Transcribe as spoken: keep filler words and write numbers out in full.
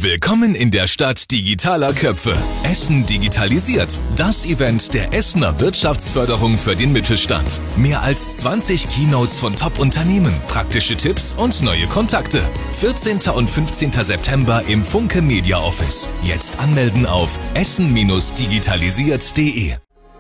Willkommen in der Stadt digitaler Köpfe. Essen digitalisiert. Das Event der Essener Wirtschaftsförderung für den Mittelstand. Mehr als zwanzig Keynotes von Top-Unternehmen, praktische Tipps und neue Kontakte. vierzehnten und fünfzehnten September im Funke Media Office. Jetzt anmelden auf essen digitalisiert punkt de.